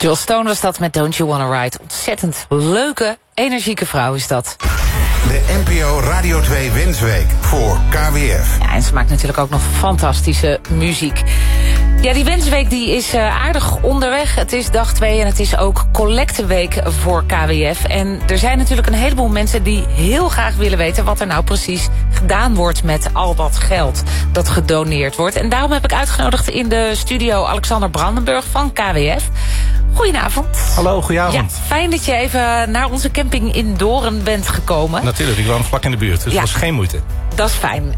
Joel Stone was dat met Don't You Wanna Ride. Ontzettend leuke, energieke vrouw is dat. De NPO Radio 2 Wensweek voor KWF. Ja, en ze maakt natuurlijk ook nog fantastische muziek. Ja, die Wensweek die is aardig onderweg. Het is dag 2 en het is ook collecteweek voor KWF. En er zijn natuurlijk een heleboel mensen die heel graag willen weten wat er nou precies gedaan wordt met al dat geld dat gedoneerd wordt. En daarom heb ik uitgenodigd in de studio Alexander Brandenburg van KWF. Goedenavond. Hallo, goedenavond. Ja, fijn dat je even naar onze camping in Doorn bent gekomen. Natuurlijk, ik woon vlak in de buurt, dus dat was geen moeite. Dat is fijn.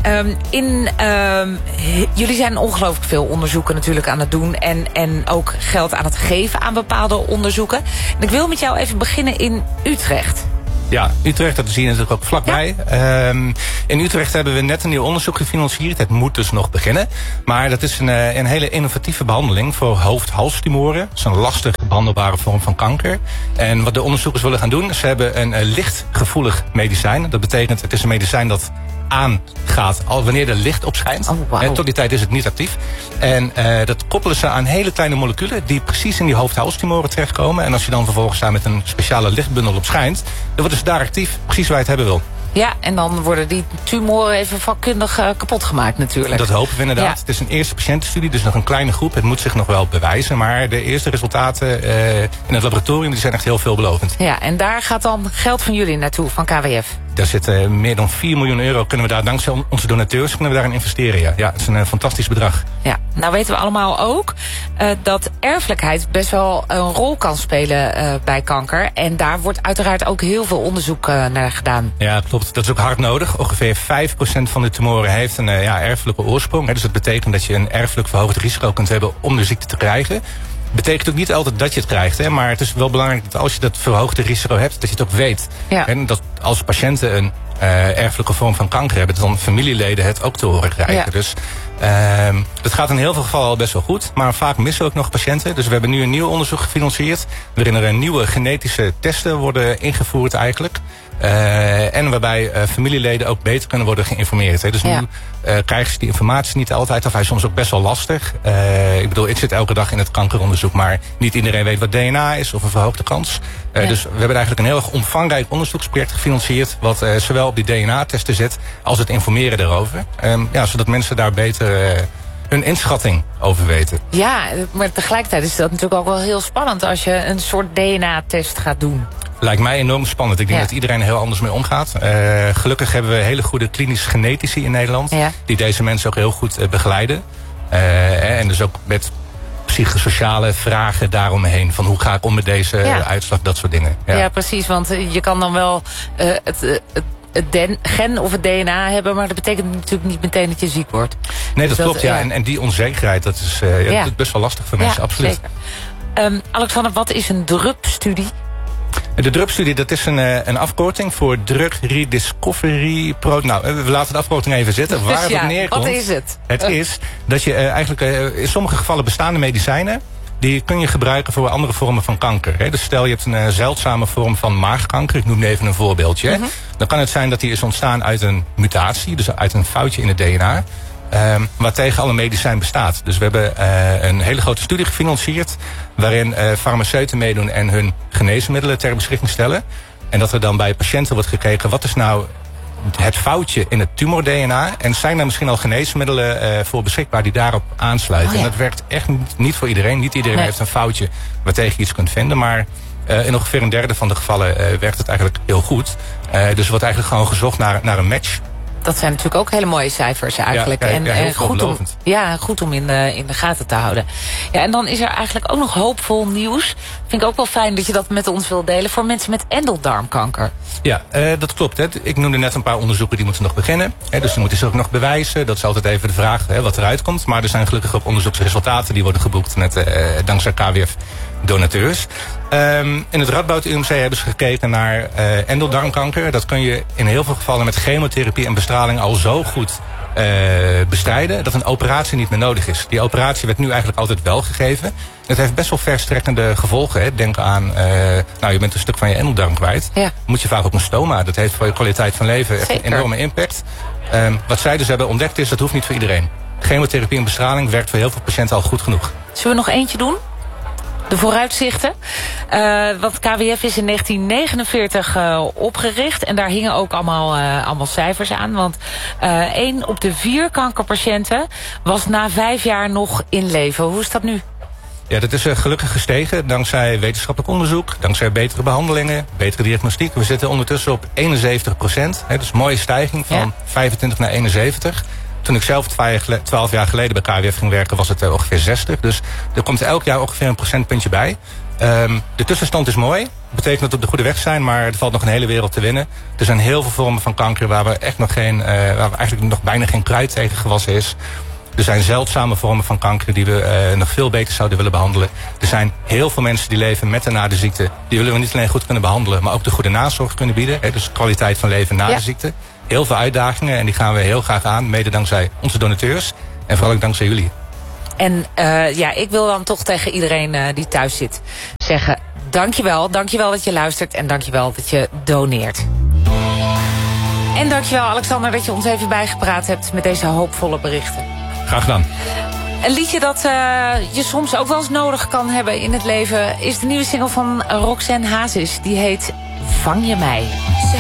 Jullie zijn ongelooflijk veel onderzoeken natuurlijk aan het doen. En ook geld aan het geven aan bepaalde onderzoeken. En ik wil met jou even beginnen in Utrecht. Ja, Utrecht, dat zie je natuurlijk ook vlakbij. Ja. In Utrecht hebben we net een nieuw onderzoek gefinancierd. Het moet dus nog beginnen. Maar dat is een hele innovatieve behandeling voor hoofd-halstumoren. Dat is een lastig behandelbare vorm van kanker. En wat de onderzoekers willen gaan doen, ze hebben een lichtgevoelig medicijn. Dat betekent, het is een medicijn dat aangaat wanneer er licht op schijnt. Oh, wow. Tot die tijd is het niet actief. En dat koppelen ze aan hele kleine moleculen die precies in die hoofd-halstumoren terechtkomen. En als je dan vervolgens daar met een speciale lichtbundel op schijnt, dan wordt dus daar actief, precies waar je het hebben wil. Ja, en dan worden die tumoren even vakkundig kapot gemaakt natuurlijk. Dat hopen we inderdaad. Ja. Het is een eerste patiëntenstudie, dus nog een kleine groep. Het moet zich nog wel bewijzen, maar de eerste resultaten in het laboratorium die zijn echt heel veelbelovend. Ja, en daar gaat dan geld van jullie naartoe, van KWF? Daar zit meer dan 4 miljoen euro. Kunnen we daar dankzij onze donateurs kunnen we daarin investeren. Ja, het is een fantastisch bedrag. Ja, nou weten we allemaal ook dat erfelijkheid best wel een rol kan spelen bij kanker. En daar wordt uiteraard ook heel veel onderzoek naar gedaan. Ja, klopt. Dat is ook hard nodig. Ongeveer 5% van de tumoren heeft een erfelijke oorsprong. Dus dat betekent dat je een erfelijk verhoogd risico kunt hebben om de ziekte te krijgen. Betekent ook niet altijd dat je het krijgt, maar het is wel belangrijk dat als je dat verhoogde risico hebt, dat je het ook weet. Ja. En dat als patiënten een erfelijke vorm van kanker hebben, dat dan familieleden het ook te horen krijgen. Ja. Dus dat gaat in heel veel gevallen al best wel goed, maar vaak missen we ook nog patiënten. Dus we hebben nu een nieuw onderzoek gefinancierd, waarin er nieuwe genetische testen worden ingevoerd eigenlijk. En waarbij familieleden ook beter kunnen worden geïnformeerd. Dus nu krijgen ze die informatie niet altijd, of hij is soms ook best wel lastig. Ik bedoel, ik zit elke dag in het kankeronderzoek, maar niet iedereen weet wat DNA is of een verhoogde kans. Dus we hebben eigenlijk een heel erg omvangrijk onderzoeksproject gefinancierd, wat zowel op die DNA-testen zit als het informeren daarover. Zodat mensen daar beter hun inschatting over weten. Ja, maar tegelijkertijd is dat natuurlijk ook wel heel spannend als je een soort DNA-test gaat doen. Lijkt mij enorm spannend. Ik denk dat iedereen er heel anders mee omgaat. Gelukkig hebben we hele goede klinisch genetici in Nederland, die deze mensen ook heel goed begeleiden. En dus ook met psychosociale vragen daaromheen. Van hoe ga ik om met deze uitslag, dat soort dingen. Ja, precies. Want je kan dan wel het gen of het DNA hebben, maar dat betekent natuurlijk niet meteen dat je ziek wordt. Nee, dus dat klopt. Ja. En die onzekerheid, dat is best wel lastig voor mensen, absoluut. Alexander, wat is een DRUP-studie? De DRUP-studie, dat is een afkorting voor Drug Rediscovery. We laten de afkorting even zitten. Waar het op neerkomt. Wat is het? Het is dat je eigenlijk in sommige gevallen bestaande medicijnen, die kun je gebruiken voor andere vormen van kanker. Dus stel je hebt een zeldzame vorm van maagkanker. Ik noem even een voorbeeldje. Dan kan het zijn dat die is ontstaan uit een mutatie, dus uit een foutje in het DNA. Waartegen al een medicijn bestaat. Dus we hebben een hele grote studie gefinancierd, waarin farmaceuten meedoen en hun geneesmiddelen ter beschikking stellen. En dat er dan bij patiënten wordt gekeken, wat is nou het foutje in het tumor-DNA? En zijn er misschien al geneesmiddelen voor beschikbaar die daarop aansluiten? En dat werkt echt niet voor iedereen. Niet iedereen heeft een foutje waartegen je iets kunt vinden. Maar in ongeveer een derde van de gevallen werkt het eigenlijk heel goed. Dus er wordt eigenlijk gewoon gezocht naar een match. Dat zijn natuurlijk ook hele mooie cijfers eigenlijk. En goed om in de gaten te houden. Ja, en dan is er eigenlijk ook nog hoopvol nieuws. Vind ik ook wel fijn dat je dat met ons wilt delen voor mensen met endeldarmkanker. Ja, dat klopt. Ik noemde net een paar onderzoeken die moeten nog beginnen. Dus die moeten ze ook nog bewijzen. Dat is altijd even de vraag wat eruit komt. Maar er zijn gelukkig ook onderzoeksresultaten die worden geboekt met dankzij KWF donateurs. In het Radboud UMC hebben ze gekeken naar endeldarmkanker. Dat kun je in heel veel gevallen met chemotherapie en bestraling al zo goed bestrijden dat een operatie niet meer nodig is. Die operatie werd nu eigenlijk altijd wel gegeven. Het heeft best wel verstrekkende gevolgen. Denk aan, je bent een stuk van je endeldarm kwijt. Ja. Moet je vaak ook een stoma. Dat heeft voor je kwaliteit van leven echt een enorme impact. Wat zij dus hebben ontdekt is, dat hoeft niet voor iedereen. Chemotherapie en bestraling werkt voor heel veel patiënten al goed genoeg. Zullen we nog eentje doen? De vooruitzichten. Want KWF is in 1949 opgericht. En daar hingen ook allemaal cijfers aan. Want 1 op de 4 kankerpatiënten was na 5 jaar nog in leven. Hoe is dat nu? Ja, dat is gelukkig gestegen dankzij wetenschappelijk onderzoek, dankzij betere behandelingen, betere diagnostiek. We zitten ondertussen op 71%. Dat is een mooie stijging van 25 naar 71. Toen ik zelf 12 jaar geleden bij KWF ging werken, was het ongeveer 60. Dus er komt elk jaar ongeveer een procentpuntje bij. De tussenstand is mooi. Dat betekent dat we op de goede weg zijn, maar er valt nog een hele wereld te winnen. Er zijn heel veel vormen van kanker waar we echt waar we eigenlijk nog bijna geen kruid tegen gewassen is. Er zijn zeldzame vormen van kanker die we nog veel beter zouden willen behandelen. Er zijn heel veel mensen die leven met en na de ziekte. Die willen we niet alleen goed kunnen behandelen, maar ook de goede nazorg kunnen bieden. Dus kwaliteit van leven na de ziekte. Heel veel uitdagingen en die gaan we heel graag aan. Mede dankzij onze donateurs en vooral ook dankzij jullie. En ik wil dan toch tegen iedereen die thuis zit zeggen: dankjewel. Dankjewel dat je luistert en dankjewel dat je doneert. En dankjewel Alexander dat je ons even bijgepraat hebt met deze hoopvolle berichten. Graag gedaan. Een liedje dat je soms ook wel eens nodig kan hebben in het leven is de nieuwe single van Roxanne Hazes. Die heet Vang je mij.